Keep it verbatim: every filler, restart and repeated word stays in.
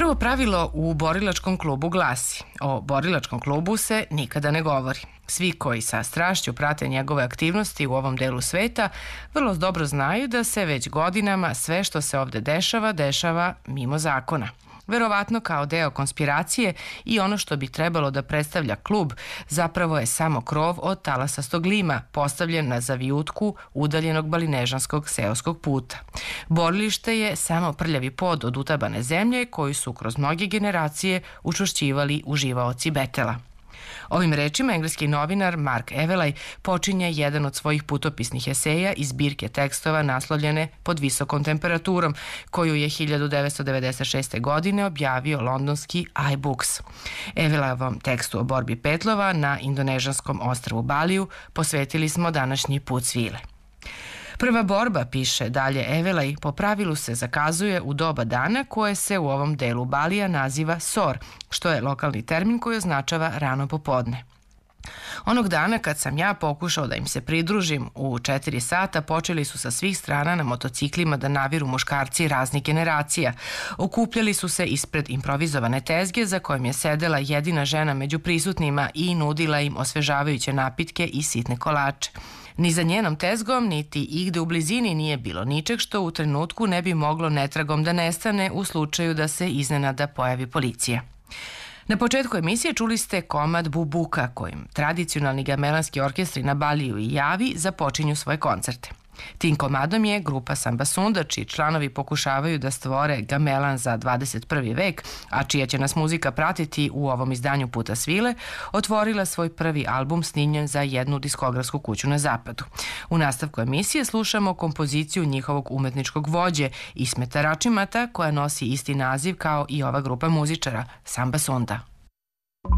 Prvo pravilo u borilačkom klubu glasi: o borilačkom klubu se nikada ne govori. Svi koji sa strašću prate njegove aktivnosti u ovom delu sveta vrlo dobro znaju da se već godinama sve što se ovde dešava, dešava mimo zakona. Verovatno kao deo konspiracije i ono što bi trebalo da predstavlja klub zapravo je samo krov od talasastog lima postavljen na zavijutku udaljenog balinežanskog seoskog puta. Borilište je samo prljavi pod od utabane zemlje koju su kroz mnoge generacije učvršćivali uživaoci Betela. Ovim rečima engleski novinar Mark Evelay počinje jedan od svojih putopisnih eseja iz zbirke tekstova naslovljene Pod visokom temperaturom, koju je hiljadu devetsto devedeset šeste. godine objavio londonski iBooks. Evelayovom tekstu o borbi petlova na indonežanskom ostrvu Baliju posvetili smo današnji put svile. Prva borba, piše dalje Evelay, po pravilu se zakazuje u doba dana koje se u ovom delu Balija naziva sor, što je lokalni termin koji označava rano popodne. Onog dana kad sam ja pokušao da im se pridružim u četiri sata, počeli su sa svih strana na motociklima da naviru muškarci raznih generacija. Okupljali su se ispred improvizovane tezge za kojim je sedela jedina žena među prisutnima i nudila im osvežavajuće napitke i sitne kolače. Ni za njenom tezgom, niti igde u blizini nije bilo ničeg što u trenutku ne bi moglo netragom da nestane u slučaju da se iznenada pojavi policija. Na početku emisije čuli ste komad Bubuka kojim tradicionalni gamelanski orkestri na Baliju i Javi započinju svoje koncerte. Tim komadom je grupa Samba Sunda, čiji članovi pokušavaju da stvore gamelan za dvadeset prvi vek, a čija će nas muzika pratiti u ovom izdanju Puta svile, otvorila svoj prvi album snimljen za jednu diskografsku kuću na zapadu. U nastavku emisije slušamo kompoziciju njihovog umetničkog vođe Ismeta Račimata, koja nosi isti naziv kao i ova grupa muzičara, Samba Sunda.